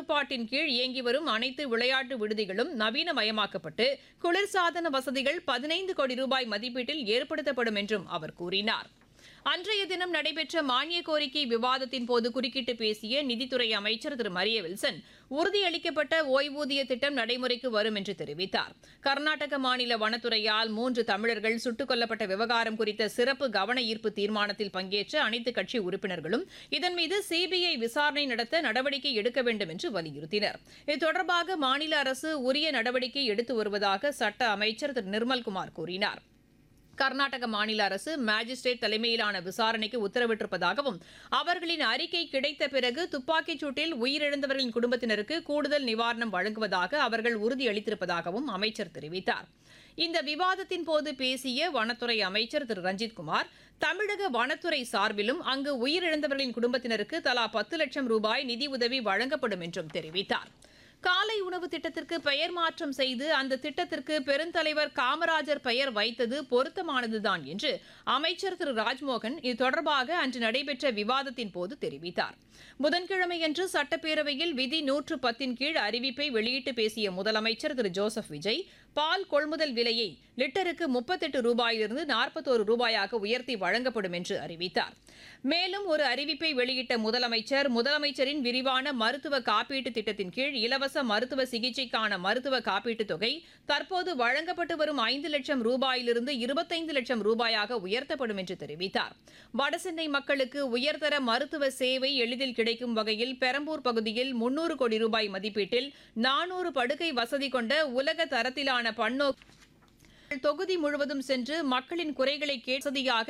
கட்டுப்பாட்டின் கீழ் இயங்கி வரும் அனைத்து விளையாட்டு விடுதிகளும் நவீனமயமாக்கப்பட்டு குளிர்சாதன வசதிகள் 15 கோடி ரூபாய் மதிப்பீட்டில் ஏற்படுத்தப்படும் என்றும் அவர் கூறினார். அன்றைய தினம் நடைபெற்ற மானிய கோரிக்கை விவாதத்தின் போது குறுக்கிட்டு பேசிய நிதித்துறை அமைச்சர் திரு மரிய வில்சன், உறுதியளிக்கப்பட்ட ஓய்வூதிய திட்டம் நடைமுறைக்கு வரும் என்று தெரிவித்தார். கர்நாடக மாநில வனத்துறையால் 3 தமிழர்கள் சுட்டுக் கொல்லப்பட்ட விவகாரம் குறித்த சிறப்பு கவன ஈர்ப்பு தீர்மானத்தில் பங்கேற்ற அனைத்துக் கட்சி உறுப்பினர்களும் இதன் மீது சிபிஐ விசாரணை நடத்த நடவடிக்கை எடுக்க வேண்டும் என்று வலியுறுத்தினர். இது தொடர்பாக மாநில அரசு உரிய நடவடிக்கை எடுத்து வருவதாக சட்ட அமைச்சர் திரு நிர்மல்குமார் கூறினார். கர்நாடக மாநில அரசு மாஜிஸ்ட்ரேட் தலைமையிலான விசாரணைக்கு உத்தரவிட்டிருப்பதாகவும் அவர்களின் அறிக்கை கிடைத்த பிறகு துப்பாக்கிச் சூட்டில் உயிரிழந்தவர்களின் குடும்பத்தினருக்கு கூடுதல் நிவாரணம் வழங்குவதாக அவர்கள் உறுதியளித்திருப்பதாகவும் அமைச்சர் தெரிவித்தார். இந்த விவாதத்தின் போது பேசிய வனத்துறை அமைச்சர் திரு ரஞ்சித்குமார், தமிழக வனத்துறை சார்பிலும் அங்கு உயிரிழந்தவர்களின் குடும்பத்தினருக்கு தலா 10 லட்சம் ரூபாய் நிதியுதவி வழங்கப்படும் என்றும் தெரிவித்தார். காலை உணவு திட்டத்திற்கு பெயர் மாற்றம் செய்து அந்த திட்டத்திற்கு பெருந்தலைவர் காமராஜர் பெயர் வைத்தது பொருத்தமானதுதான் என்று அமைச்சர் திரு ராஜ்மோகன் இது தொடர்பாக அன்று நடைபெற்ற விவாதத்தின் போது தெரிவித்தார். புதன்கிழமையன்று சட்டப்பேரவையில் விதி 110 கீழ் அறிவிப்பை வெளியிட்டு பேசிய முதலமைச்சர் திரு ஜோசப் விஜய், பால் கொள்முதல் விலையை லிட்டருக்கு 38 ரூபாயிலிருந்து 41 ரூபாயாக உயர்த்தி வழங்கப்படும் என்று அறிவித்தார். மேலும் ஒரு அறிவிப்பை வெளியிட்ட முதலமைச்சரின் விரிவான மருத்துவ காப்பீட்டு திட்டத்தின் கீழ் இலவச மருத்துவ சிகிச்சைக்கான மருத்துவ காப்பீட்டுத் தொகை தற்போது வழங்கப்பட்டு வரும் 5 லட்சம் ரூபாயிலிருந்து 25 லட்சம் ரூபாயாக உயர்த்தப்படும் என்று தெரிவித்தார். வடசென்னை மக்களுக்கு உயர்தர மருத்துவ சேவை எளிதில் கிடைக்கும் வகையில் பெரம்பூர் பகுதியில் 300 கோடி ரூபாய் மதிப்பீட்டில் 400 படுக்கை வசதி கொண்ட உலக தரத்திலான பன்னோக்கு தொகுதி முழுவதும் சென்று மக்களின் குறைகளை கேட்பதாக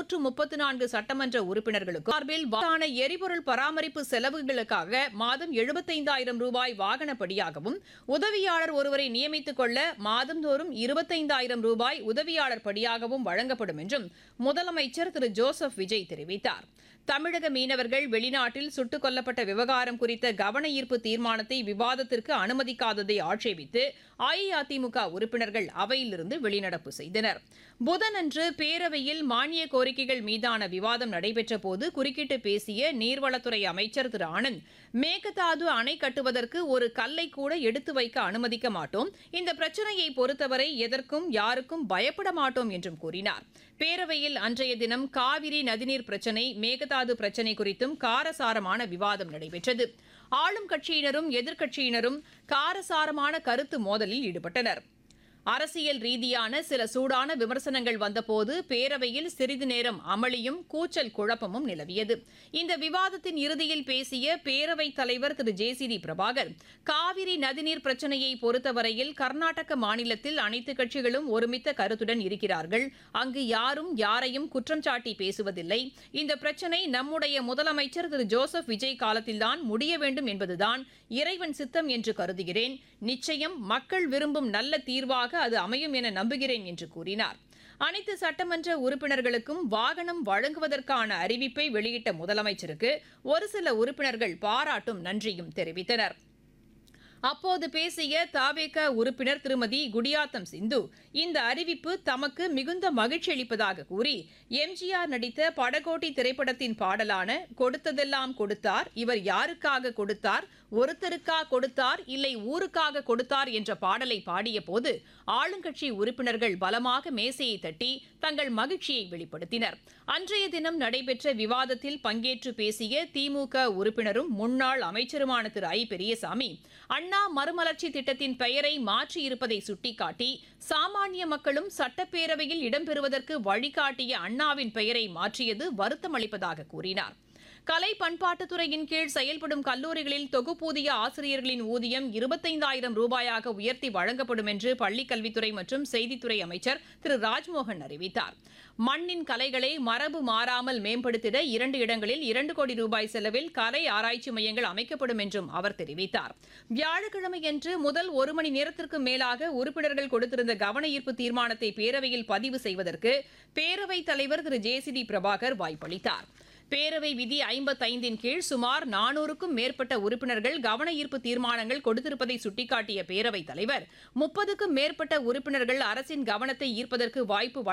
234 சட்டமன்ற உறுப்பினர்களுக்கு சார்பில் எரிபொருள் பராமரிப்பு செலவுகளுக்காக மாதம் 75,000 ரூபாய் வாகனப்படியாகவும் உதவியாளர் ஒருவரை நியமித்துக் கொள்ள மாதந்தோறும் 25,000 ரூபாய் உதவியாளர் படியாகவும் வழங்கப்படும் என்றும் முதலமைச்சர் திரு ஜோசப் விஜய் தெரிவித்தார். தமிழக மீனவர்கள் வெளிநாட்டில் சுட்டுக் கொல்லப்பட்ட விவகாரம் குறித்த கவன ஈர்ப்பு தீர்மானத்தை விவாதத்திற்கு அனுமதிக்காததை ஆட்சேபித்து அஇஅதிமுக உறுப்பினர்கள் அவையிலிருந்து வெளிநடப்பு செய்தனர். புதனன்று பேரவையில் மானிய கோரிக்கைகள் மீதான விவாதம் நடைபெற்ற போது குறுக்கிட்டு பேசிய நீர்வளத்துறை அமைச்சர் திரு ஆனந்த், மேகதாது அணை கட்டுவதற்கு ஒரு கல்லை கூட எடுத்து வைக்க அனுமதிக்க மாட்டோம், இந்த பிரச்சினையை பொறுத்தவரை எதற்கும் யாருக்கும் பயப்பட மாட்டோம் என்றும் கூறினார். பேரவையில் அன்றைய தினம் காவிரி நதிநீர் பிரச்சினை, மேகதாது பிரச்சினை குறித்தும் காரசாரமான விவாதம் நடைபெற்றது. ஆளும் கட்சியினரும் எதிர்க்கட்சியினரும் காரசாரமான கருத்து மோதலில் ஈடுபட்டனர். அரசியல் ரீதியான சில சூடான விமர்சனங்கள் வந்தபோது பேரவையில் சிறிது நேரம் அமளியும் கூச்சல் குழப்பமும் நிலவியது. இந்த விவாதத்தின் இறுதியில் பேசிய பேரவைத் தலைவர் திரு ஜே.சி.டி. பிரபாகர், காவிரி நதிநீர் பிரச்சினையை பொறுத்தவரையில் கர்நாடக மாநிலத்தில் அனைத்து கட்சிகளும் ஒருமித்த கருத்துடன் இருக்கிறார்கள். அங்கு யாரும் யாரையும் குற்றம் சாட்டி பேசுவதில்லை. இந்த பிரச்சினை நம்முடைய முதலமைச்சர் திரு ஜோசப் விஜய் காலத்தில்தான் முடிய வேண்டும் என்பதுதான் இறைவன் சித்தம் என்று கருதுகிறேன். நிச்சயம் மக்கள் விரும்பும் நல்ல தீர்வாக அது அமையும் என நம்புகிறேன் என்று கூறினார். அனைத்து சட்டமன்ற உறுப்பினர்களுக்கும் வாகனம் வழங்குவதற்கான அறிவிப்பை வெளியிட்ட முதலமைச்சருக்கு ஒரு சில உறுப்பினர்கள் பாராட்டும் நன்றியும் தெரிவித்தனர். அப்போது பேசிய தவேக உறுப்பினர் திருமதி குடியாத்தம் சிந்து, இந்த அறிவிப்பு தமக்கு மிகுந்த மகிழ்ச்சி அளிப்பதாக கூறி, எம்ஜிஆர் நடித்த படகோட்டி திரைப்படத்தின் பாடலான கொடுத்ததெல்லாம் கொடுத்தார், இவர் யாருக்காக கொடுத்தார், ஒருத்தருக்கா கொடுத்தார் இல்லை ஊருக்காக கொடுத்தார் என்ற பாடலை பாடிய போது ஆளுங்கட்சி உறுப்பினர்கள் பலமாக மேசையை தட்டி தங்கள் மகிழ்ச்சியை வெளிப்படுத்தினர். அன்றைய தினம் நடைபெற்ற விவாதத்தில் பங்கேற்று பேசிய திமுக உறுப்பினரும் முன்னாள் அமைச்சருமான திரு ஐ. பெரியசாமி, அண்ணா மறுமலர்ச்சி திட்டத்தின் பெயரை மாற்றியிருப்பதை சுட்டிக்காட்டி, சாமானிய மக்களும் சட்டப்பேரவையில் இடம்பெறுவதற்கு வழிகாட்டிய அண்ணாவின் பெயரை மாற்றியது வருத்தம் அளிப்பதாக கூறினார். கலை பண்பாட்டுத்துறையின் கீழ் செயல்படும் கல்லூரிகளில் தொகுப்பூதிய ஆசிரியர்களின் ஊதியம் 25,000 ரூபாயாக உயர்த்தி வழங்கப்படும் என்று பள்ளிக்கல்வித்துறை மற்றும் செய்தித்துறை அமைச்சர் திரு ராஜ்மோகன் அறிவித்தார். மண்ணின் கலைகளை மரபு மாறாமல் மேம்படுத்திட 2 இடங்களில் 2 கோடி ரூபாய் செலவில் கலை ஆராய்ச்சி மையங்கள் அமைக்கப்படும் என்றும் அவர் தெரிவித்தார். வியாழக்கிழமையன்று முதல் 1 மணி நேரத்திற்கு மேலாக உறுப்பினர்கள் கொடுத்திருந்த கவன ஈர்ப்பு தீர்மானத்தை பேரவையில் பதிவு செய்வதற்கு பேரவைத் தலைவர் திரு ஜே.சி.டி. பிரபாகர் வாய்ப்பளித்தார். பேரவை விதி 55 கீழ் சுமார் 400க்கும் மேற்பட்ட உறுப்பினர்கள் கவன ஈர்ப்பு தீர்மானங்கள் கொடுத்திருப்பதை சுட்டிக்காட்டிய பேரவைத் தலைவர் 30க்கும் மேற்பட்ட உறுப்பினர்கள் அரசின் கவனத்தை ஈர்ப்பதற்கு வாய்ப்பு